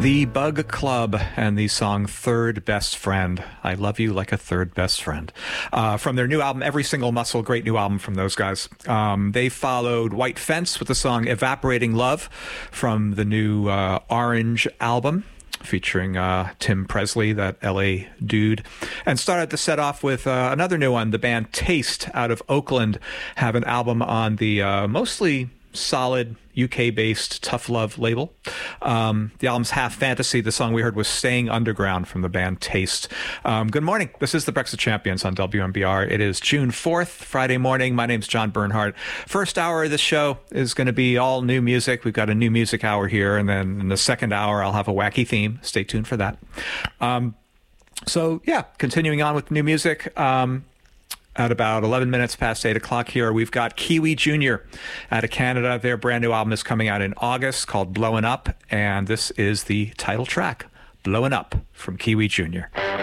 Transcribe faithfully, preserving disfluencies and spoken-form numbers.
The Bug Club and the song Third Best Friend. I love you like a third best friend. Uh, from their new album, Every Single Muscle. Great new album from those guys. Um, they followed White Fence with the song Evaporating Love from the new uh, Orange album, featuring uh, Tim Presley, that L A dude. And started the set off with uh, another new one. The band Taste out of Oakland have an album on the uh, mostly solid U K-based Tough Love label. Um, the album's Half Fantasy. The song we heard was Staying Underground from the band Taste. Um, good morning. This is the Breakfast Champions on W M B R. It is June fourth, Friday morning. My name's John Bernhardt. First hour of this show is going to be all new music. We've got a new music hour here. And then in the second hour, I'll have a wacky theme. Stay tuned for that. Um, so, yeah, continuing on with new music. Um, At about eleven minutes past eight o'clock here, we've got Kiwi Junior out of Canada. Their brand new album is coming out in August called Blowin' Up, and this is the title track, Blowin' Up, from Kiwi Junior